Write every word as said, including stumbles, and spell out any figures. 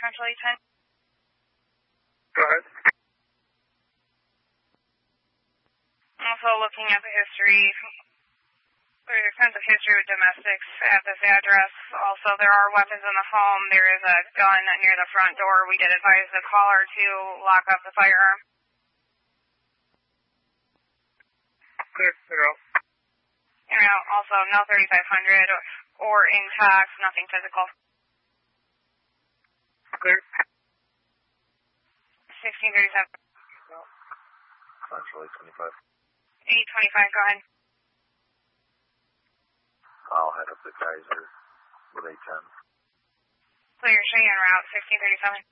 Central eight ten. Go ahead. Also looking at the history, there's extensive history with domestics at this address. Also, there are weapons in the home. There is a gun near the front door. We did advise the caller to lock up the firearm. Clear, clear out. Clear out. Also, no thirty-five hundred or, or intact, nothing physical. Clear. sixteen thirty-seven. Central eight twenty-five. eight twenty-five, go ahead. I'll head up to Kaiser with eight ten. Clear, show you en route, sixteen thirty-seven.